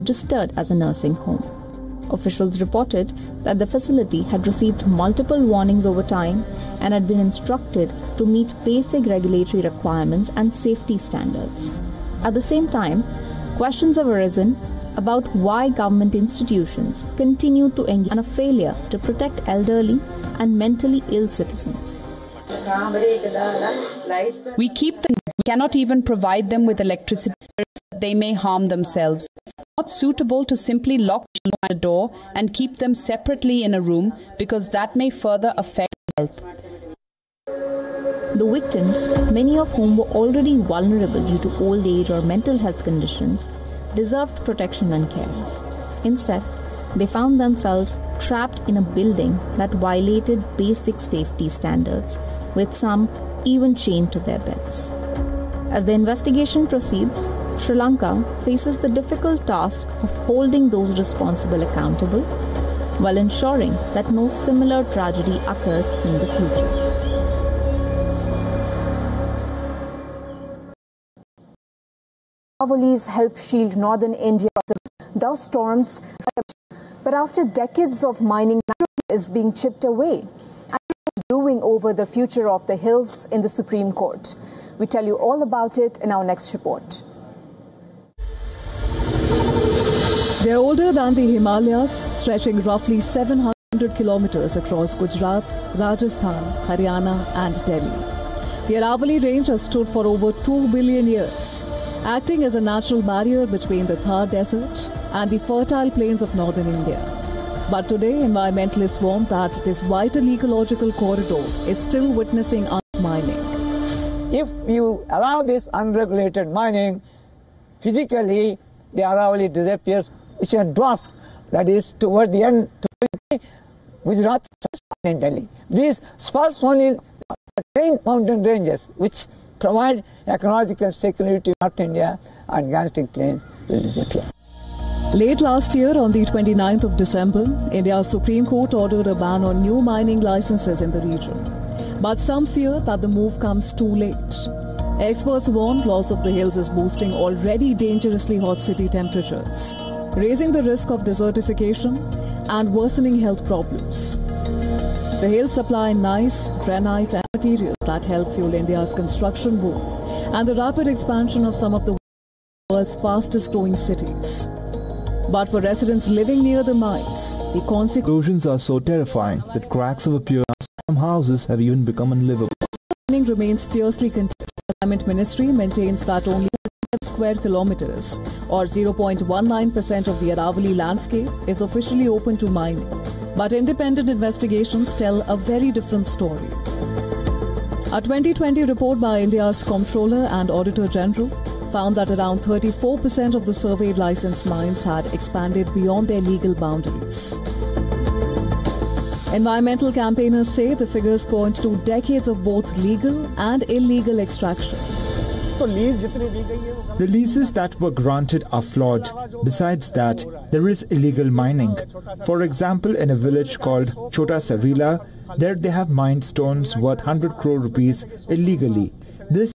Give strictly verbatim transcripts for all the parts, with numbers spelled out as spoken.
registered as a nursing home. Officials reported that the facility had received multiple warnings over time and had been instructed to meet basic regulatory requirements and safety standards. At the same time, questions have arisen about why government institutions continue to engage in a failure to protect elderly and mentally ill citizens. We keep them, we cannot even provide them with electricity. They may harm themselves. It's not suitable to simply lock the door and keep them separately in a room because that may further affect health. The victims, many of whom were already vulnerable due to old age or mental health conditions, deserved protection and care. Instead, they found themselves trapped in a building that violated basic safety standards, with some even chained to their beds. As the investigation proceeds, Sri Lanka faces the difficult task of holding those responsible accountable while ensuring that no similar tragedy occurs in the future. Aravalis help shield northern India from the storms, but after decades of mining, is being chipped away and brewing over the future of the hills in the Supreme Court. We tell you all about it in our next report. They are older than the Himalayas, stretching roughly seven hundred kilometers across Gujarat, Rajasthan, Haryana and Delhi. The Aravali range has stood for over two billion years, acting as a natural barrier between the Thar Desert and the fertile plains of northern India. But today, environmentalists warn that this vital ecological corridor is still witnessing mining. If you allow this unregulated mining, physically the Aravali disappears, which is a dwarf, that is toward the end, toward Gujarat and Delhi. These sparse-only main mountain ranges, which provide ecological security to North India and Gangetic Plains, will disappear. Late last year, on the twenty-ninth of December, India's Supreme Court ordered a ban on new mining licenses in the region. But some fear that the move comes too late. Experts warn loss of the hills is boosting already dangerously hot city temperatures, raising the risk of desertification and worsening health problems. The hills supply gneiss, granite and materials that help fuel India's construction boom and the rapid expansion of some of the world's fastest growing cities. But for residents living near the mines, the consequences are so terrifying that cracks have appeared. Some houses have even become unlivable. Mining remains fiercely contested. The Environment Ministry maintains that only square kilometers or zero point one nine percent of the Aravali landscape is officially open to mining. But independent investigations tell a very different story. A twenty twenty report by India's Comptroller and Auditor General found that around thirty-four percent of the surveyed licensed mines had expanded beyond their legal boundaries. Environmental campaigners say the figures point to decades of both legal and illegal extraction. The leases that were granted are flawed. Besides that, there is illegal mining. For example, in a village called Chota Savila, there they have mined stones worth one hundred crore rupees illegally. This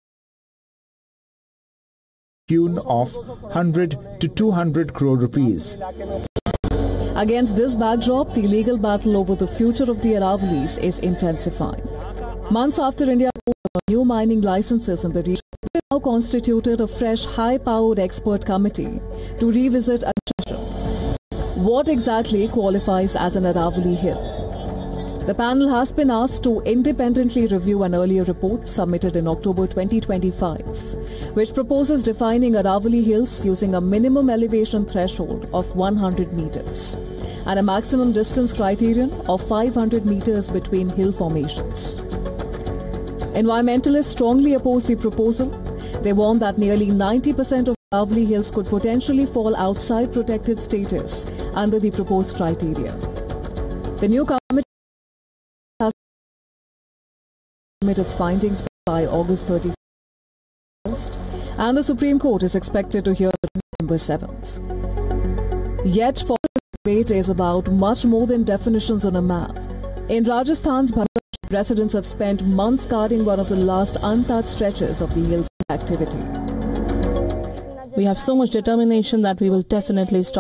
tune of one hundred to two hundred crore rupees. Against this backdrop, the legal battle over the future of the Aravalis is intensifying. Months after India approved new mining licenses in the region, they now constituted a fresh high-powered expert committee to revisit a question. What exactly qualifies as an Aravali hill? The panel has been asked to independently review an earlier report submitted in October twenty twenty-five, which proposes defining Aravali hills using a minimum elevation threshold of one hundred meters and a maximum distance criterion of five hundred meters between hill formations. Environmentalists strongly oppose the proposal. They warn that nearly ninety percent of Aravali hills could potentially fall outside protected status under the proposed criteria. The new committee submit its findings by August thirty-first, and the Supreme Court is expected to hear on November seventh. Yet, for the debate is about much more than definitions on a map. In Rajasthan's Bharat, residents have spent months guarding one of the last untouched stretches of the hill's activity. We have so much determination that we will definitely stop